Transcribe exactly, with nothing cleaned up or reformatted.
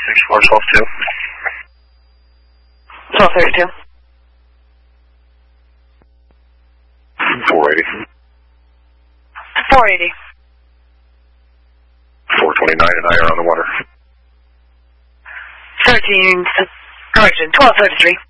six four twelve two. twelve thirty-two. four eighty. four eighty. four twenty-nine and higher on the water. thirteen, correction, twelve thirty-three.